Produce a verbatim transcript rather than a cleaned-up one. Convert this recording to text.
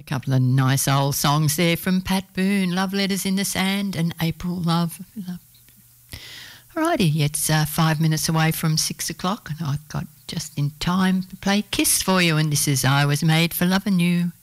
A couple of nice old songs there from Pat Boone, Love Letters in the Sand and April Love. Love. Alrighty, it's uh, five minutes away from six o'clock and I've got just in time to play Kiss for you, and this is I Was Made for Loving You.